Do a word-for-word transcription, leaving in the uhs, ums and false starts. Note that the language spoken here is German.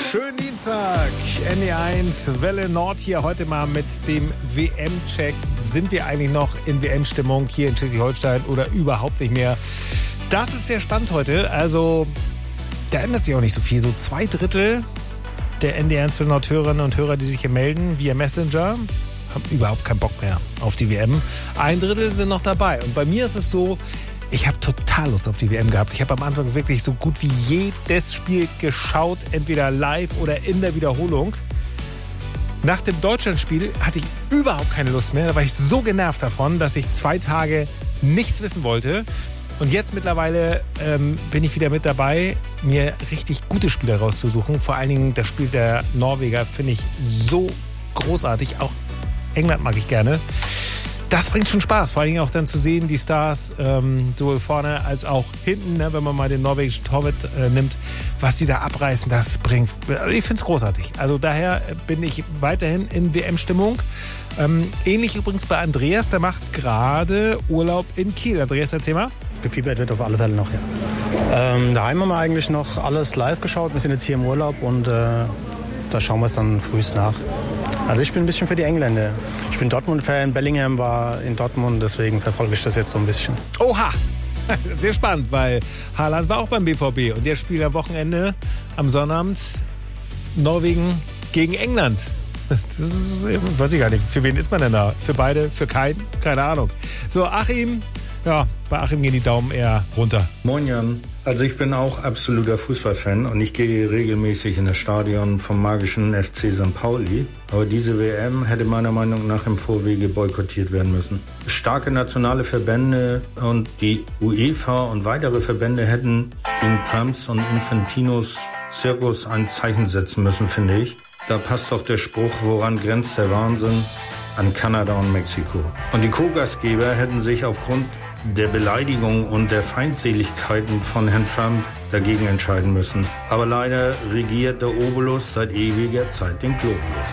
Schönen Dienstag, N D eins, Welle Nord hier heute mal mit dem W M-Check. Sind wir eigentlich noch in W M-Stimmung hier in Schleswig-Holstein oder überhaupt nicht mehr? Das ist sehr spannend heute. Also, da ändert sich auch nicht so viel. So zwei Drittel der N D eins Welle Nord-Hörerinnen und Hörer, die sich hier melden via Messenger, haben überhaupt keinen Bock mehr auf die W M. Ein Drittel sind noch dabei. Und bei mir ist es so, ich habe total Lust auf die W M gehabt. Ich habe am Anfang wirklich so gut wie jedes Spiel geschaut, entweder live oder in der Wiederholung. Nach dem Deutschlandspiel hatte ich überhaupt keine Lust mehr. Da war ich so genervt davon, dass ich zwei Tage nichts wissen wollte. Und jetzt mittlerweile ähm, bin ich wieder mit dabei, mir richtig gute Spiele rauszusuchen. Vor allen Dingen das Spiel der Norweger finde ich so großartig. Auch England mag ich gerne. Das bringt schon Spaß, vor allen Dingen auch dann zu sehen, die Stars ähm, sowohl vorne als auch hinten, ne, wenn man mal den norwegischen Torwart äh, nimmt, was die da abreißen, das bringt, ich finde es großartig. Also daher bin ich weiterhin in W M-Stimmung. Ähm, ähnlich übrigens bei Andreas, der macht gerade Urlaub in Kiel. Andreas, erzähl mal. Gefiebert wird auf alle Fälle noch, ja. Ähm, daheim haben wir eigentlich noch alles live geschaut. Wir sind jetzt hier im Urlaub und äh, da schauen wir es dann frühst nach. Also ich bin ein bisschen für die Engländer. Ich bin Dortmund-Fan, Bellingham war in Dortmund, deswegen verfolge ich das jetzt so ein bisschen. Oha, sehr spannend, weil Haaland war auch beim B V B und der spielt am Wochenende, am Sonnabend, Norwegen gegen England. Das ist, weiß ich gar nicht, für wen ist man denn da? Für beide, für keinen? Keine Ahnung. So, Achim, ja, bei Achim gehen die Daumen eher runter. Moin Jan, also ich bin auch absoluter Fußballfan und ich gehe regelmäßig in das Stadion vom magischen F C Sankt Pauli. Aber diese W M hätte meiner Meinung nach im Vorwege boykottiert werden müssen. Starke nationale Verbände und die UEFA und weitere Verbände hätten gegen Trumps und Infantinos Zirkus ein Zeichen setzen müssen, finde ich. Da passt doch der Spruch, woran grenzt der Wahnsinn? An Kanada und Mexiko. Und die Co-Gastgeber hätten sich aufgrund der Beleidigung und der Feindseligkeiten von Herrn Trump dagegen entscheiden müssen. Aber leider regiert der Obolus seit ewiger Zeit den Globus.